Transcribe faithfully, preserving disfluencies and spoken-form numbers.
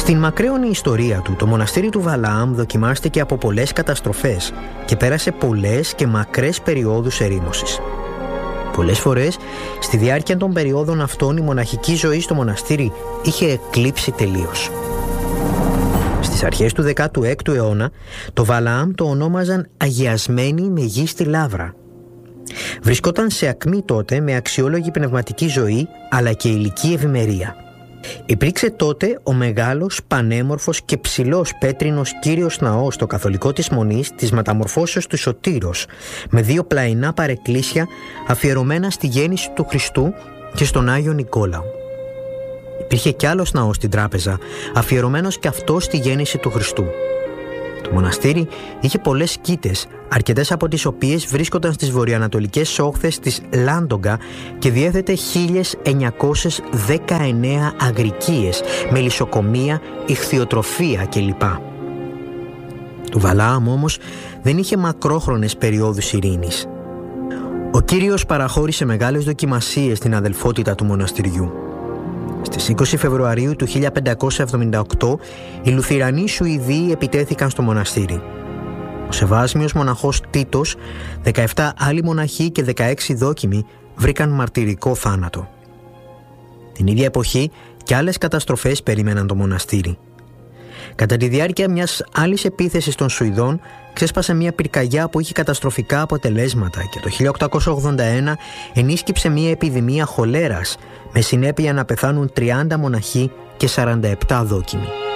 Στην μακραίωνη ιστορία του, το μοναστήρι του Βαλαάμ δοκιμάστηκε από πολλές καταστροφές και πέρασε πολλές και μακρές περιόδους ερήμωσης. Πολλές φορές, στη διάρκεια των περιόδων αυτών, η μοναχική ζωή στο μοναστήρι είχε εκλείψει τελείως. Στις αρχές του δεκάτου έκτου αιώνα, το Βαλαάμ το ονόμαζαν «αγιασμένη με γη στη Λάβρα». Βρισκόταν σε ακμή τότε με αξιόλογη πνευματική ζωή, αλλά και ηλική ευημερία. Υπήρξε τότε ο μεγάλος, πανέμορφος και ψηλός πέτρινος κύριος ναός στο καθολικό της Μονής της Μεταμορφώσεως του Σωτήρος, με δύο πλαϊνά παρεκκλήσια αφιερωμένα στη γέννηση του Χριστού και στον Άγιο Νικόλαο. Υπήρχε κι άλλος ναός στην Τράπεζα, αφιερωμένος κι αυτό στη γέννηση του Χριστού. Το μοναστήρι είχε πολλές σκήτες, αρκετές από τις οποίες βρίσκονταν στις βορειοανατολικές όχθες της Λάντογκα και διέθετε χίλιες εννιακόσιες δεκαεννέα αγρικίες με λησοκομεία, ιχθυοτροφία κλπ. Το Βαλαάμ όμως δεν είχε μακρόχρονες περιόδους ειρήνης. Ο Κύριος παραχώρησε μεγάλες δοκιμασίες στην αδελφότητα του μοναστηριού. Στις είκοσι Φεβρουαρίου του χίλια πεντακόσια εβδομήντα οκτώ, οι Λουθυρανοί Σουηδοί επιτέθηκαν στο μοναστήρι. Ο σεβάσμιος μοναχός Τίτος, δεκαεπτά άλλοι μοναχοί και δεκαέξι δόκιμοι βρήκαν μαρτυρικό θάνατο. Την ίδια εποχή και άλλες καταστροφές περίμεναν το μοναστήρι. Κατά τη διάρκεια μιας άλλης επίθεσης των Σουηδών, ξέσπασε μια πυρκαγιά που είχε καταστροφικά αποτελέσματα και το χίλια οκτακόσια ογδόντα ένα ενίσκυψε μια επιδημία χολέρας, με συνέπεια να πεθάνουν τριάντα μοναχοί και σαράντα επτά δόκιμοι.